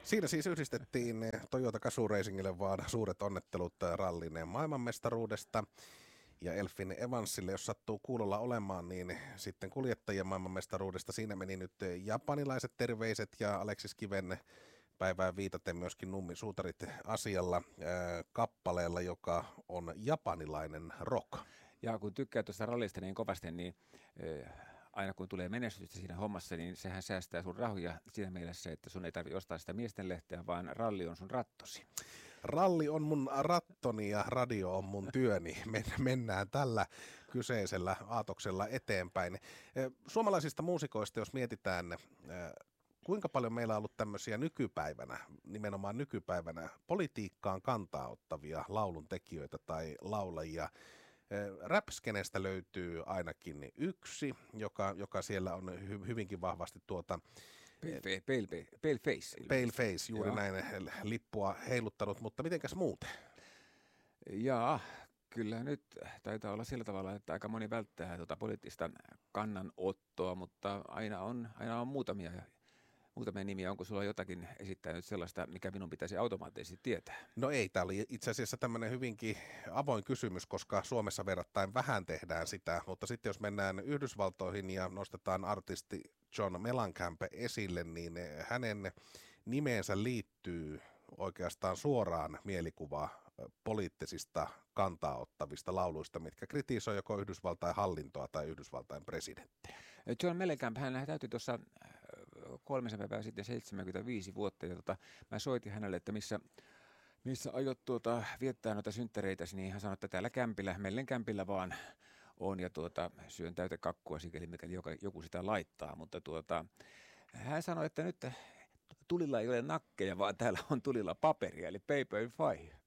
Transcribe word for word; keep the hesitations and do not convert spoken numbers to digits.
Siinä siis yhdistettiin Toyota Gazoo Racingille vaan suuret onnettelut rallin maailmanmestaruudesta. Ja Elfin Evansille, jos sattuu kuulolla olemaan, niin sitten kuljettajien maailmanmestaruudesta siinä meni nyt japanilaiset terveiset ja Aleksis Kiven päivään viitaten myöskin Nummi Suutarit asialla ää, kappaleella, joka on japanilainen rock. Ja kun tykkää tuosta rallista niin kovasti, niin äh, aina kun tulee menestystä siinä hommassa, niin sehän säästää sun rahoja siinä mielessä, että sun ei tarvitse ostaa sitä miestenlehteä, vaan ralli on sun rattosi. Ralli on mun rattoni ja radio on mun työni. Mennään tällä kyseisellä aatoksella eteenpäin. Suomalaisista muusikoista, jos mietitään, kuinka paljon meillä on ollut tämmöisiä nykypäivänä, nimenomaan nykypäivänä, politiikkaan kantaa ottavia lauluntekijöitä tai laulajia. Rap-skenestä löytyy ainakin yksi, joka, joka siellä on hy, hyvinkin vahvasti tuota... Pale, pale, pale face. Pale face, juuri Joo. näin lippua heiluttanut, mutta mitenkäs muuten? Jaa, kyllä nyt taitaa olla sillä tavalla, että aika moni välttää tuota poliittista kannanottoa, mutta aina on, aina on muutamia Muutamia nimiä, onko sulla jotakin esittänyt sellaista, mikä minun pitäisi automaattisesti tietää? No ei, tämä oli itse asiassa tämmöinen hyvinkin avoin kysymys, koska Suomessa verrattain vähän tehdään sitä, mutta sitten jos mennään Yhdysvaltoihin ja nostetaan artisti John Mellencamp esille, niin hänen nimeensä liittyy oikeastaan suoraan mielikuva poliittisista kantaa ottavista lauluista, mitkä kritisoi joko Yhdysvaltain hallintoa tai Yhdysvaltain presidenttiä. John Mellencamp, hän täytyi tuossa kolmisen päivää sitten seitsemänkymmentäviisi vuotta, ja tota, mä soitin hänelle, että missä, missä aiot tuota, viettää noita synttäreitäsi, niin hän sanoi, että täällä kämpillä, Mellencampilla vaan on, ja tuota, syön täytä kakkua sikäli, mikäli joku sitä laittaa, mutta tuota, hän sanoi, että nyt tulilla ei ole nakkeja, vaan täällä on tulilla paperia, eli paper and fire.